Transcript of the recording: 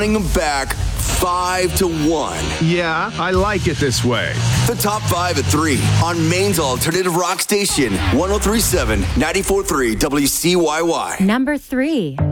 them back 5-1. Yeah, I like it this way. The top 5 at 3 on Maine's alternative rock station, 103.7, 94.3 WCYY. Number 3.